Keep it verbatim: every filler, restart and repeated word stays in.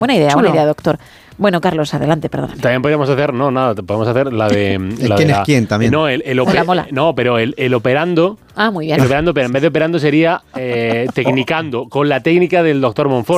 Buena idea, Chulo. buena idea, doctor. Bueno, Carlos, adelante, perdón. También podríamos hacer, no, nada, podemos hacer la de... la ¿Quién de es la- quién también? No, el, el ope- Mola, mola. no, pero el, el operando... Ah, muy bien. El operando, pero en vez de operando sería eh, tecnicando, con la técnica del doctor Monfort.